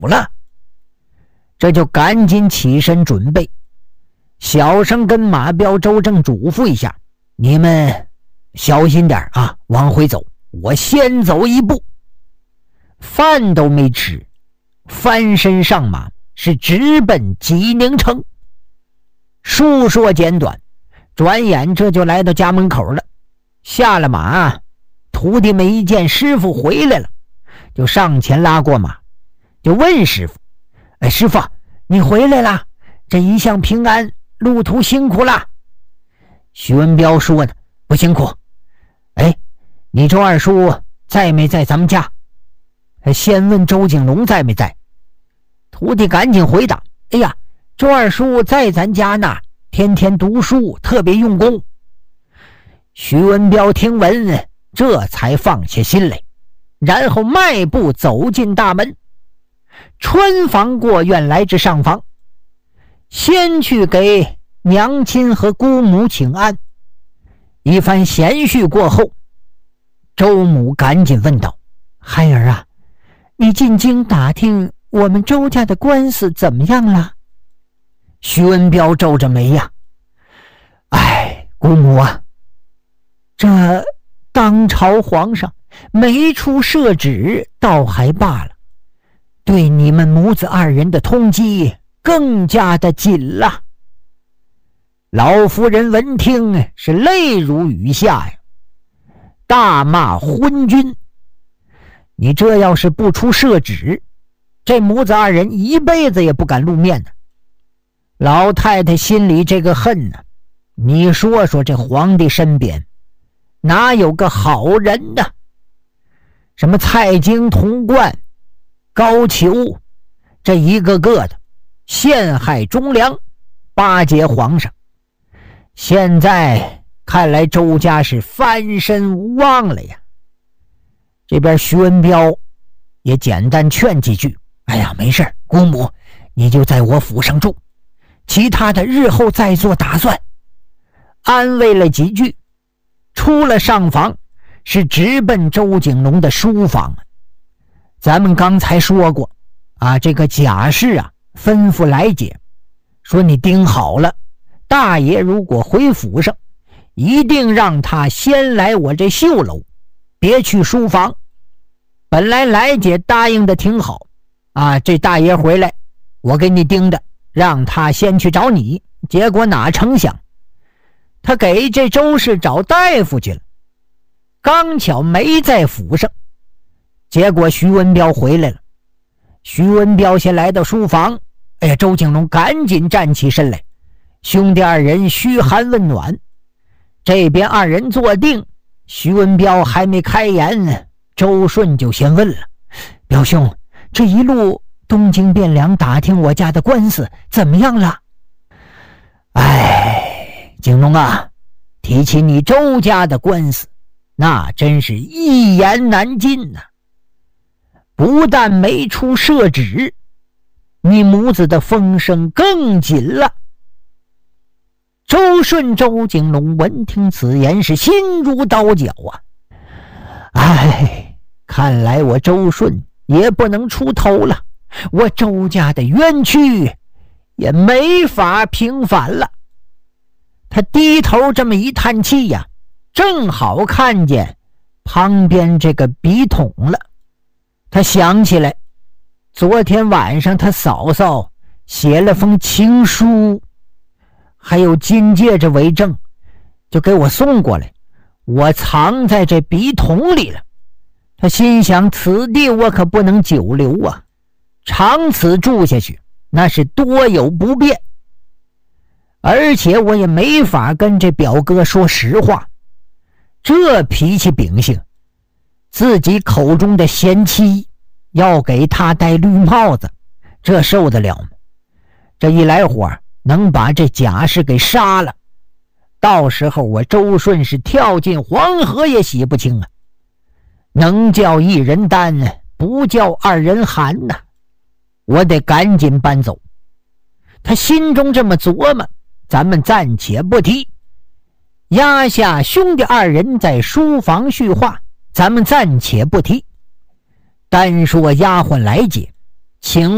了。这就赶紧起身准备，小声跟马彪、周正嘱咐一下：你们小心点啊，往回走，我先走一步。饭都没吃，翻身上马，是直奔济宁城。述说简短，转眼这就来到家门口了。下了马，徒弟们一见师傅回来了，就上前拉过马，就问师傅：师傅，你回来了，这一向平安，路途辛苦了。徐文彪说呢：不辛苦。你周二叔在没在咱们家？先问周景龙在没在。徒弟赶紧回答：哎呀，周二叔在咱家呢，天天读书，特别用功。徐文彪听闻，这才放下心来，然后迈步走进大门，穿房过院来至上房，先去给娘亲和姑母请安。一番闲叙过后，周母赶紧问道：孩儿啊，你进京打听我们周家的官司怎么样了？徐文彪皱着眉呀：姑母啊，这当朝皇上没出赦旨倒还罢了，对你们母子二人的通缉更加的紧了。老夫人闻听是泪如雨下呀，大骂昏君，你这要是不出赦旨，这母子二人一辈子也不敢露面呢。老太太心里这个恨呢，你说说这皇帝身边哪有个好人呢？什么蔡京、童贯、高俅，这一个个的陷害忠良，巴结皇上。现在看来周家是翻身无望了呀。这边徐文彪也简单劝几句：没事，姑母你就在我府上住，其他的日后再做打算。安慰了几句，出了上房，是直奔周景龙的书房。咱们刚才说过这个贾氏吩咐来姐说，你盯好了，大爷如果回府上，一定让他先来我这绣楼，别去书房。本来来姐答应的挺好这大爷回来我给你盯着，让他先去找你。结果哪成想，他给这周氏找大夫去了，刚巧没在府上。结果徐文彪回来了，徐文彪先来到书房，周景龙赶紧站起身来，兄弟二人嘘寒问暖。这边二人坐定，徐文彪还没开言，周顺就先问了：表兄，这一路东京汴梁打听我家的官司怎么样了？景龙啊，提起你周家的官司，那真是一言难尽呐。不但没出赦旨，你母子的风声更紧了。周顺、周景龙闻听此言，是心如刀绞看来我周顺也不能出头了，我周家的冤屈也没法平反了。他低头这么一叹气正好看见旁边这个笔筒了。他想起来昨天晚上他嫂嫂写了封情书，还有金戒指为证，就给我送过来，我藏在这笔筒里了。他心想，此地我可不能久留长此住下去那是多有不便，而且我也没法跟这表哥说实话。这脾气秉性，自己口中的贤妻要给他戴绿帽子，这受得了吗？这一来火能把这贾氏给杀了，到时候我周顺是跳进黄河也洗不清能叫一人担，不叫二人寒我得赶紧搬走。他心中这么琢磨，咱们暂且不提。压下兄弟二人在书房叙话，咱们暂且不提。单说丫鬟来解，请